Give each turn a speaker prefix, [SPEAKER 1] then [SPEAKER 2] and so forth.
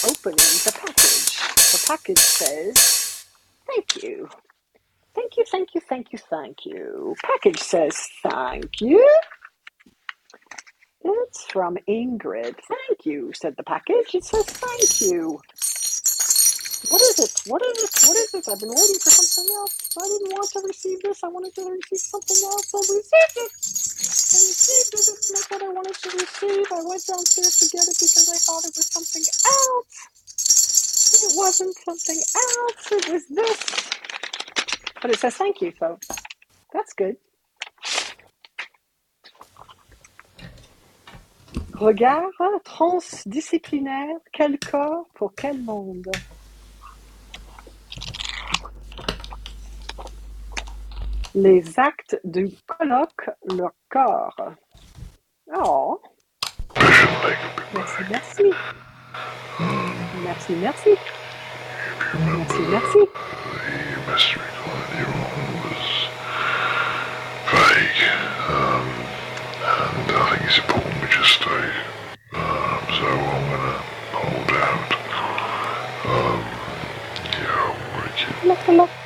[SPEAKER 1] opening the package. The package says, thank you. Thank you, thank you, thank you, thank you. Package says, thank you. It's from Ingrid. Thank you, said the package. It says, thank you. What is it? What is it? What is it? I've been waiting for something else. I didn't want to receive this. I wanted to receive something else. I received it. I received it. It's not what I wanted to receive. I went downstairs to get it because I thought it was something else. It wasn't something else. It was this. But it says thank you, so that's good. Regard transdisciplinaire, quel corps pour quel monde? Les actes du colloque, leur corps. Oh, merci, merci. Merci, merci. Merci, merci.
[SPEAKER 2] The mystery quality role was vague, and I think it's important we just stay. So I'm gonna hold out. Yeah, I'll work it.